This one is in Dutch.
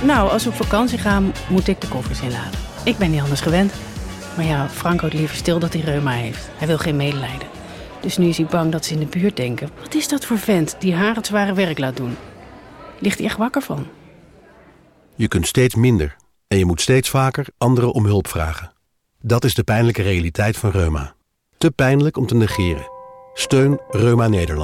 Nou, als we op vakantie gaan, moet ik de koffers inladen. Ik ben niet anders gewend. Maar ja, Frank houdt liever stil dat hij reuma heeft. Hij wil geen medelijden. Dus nu is hij bang dat ze in de buurt denken... wat is dat voor vent die haar het zware werk laat doen? Ligt hij echt wakker van? Je kunt steeds minder en je moet steeds vaker anderen om hulp vragen. Dat is de pijnlijke realiteit van reuma. Te pijnlijk om te negeren. Steun Reuma Nederland.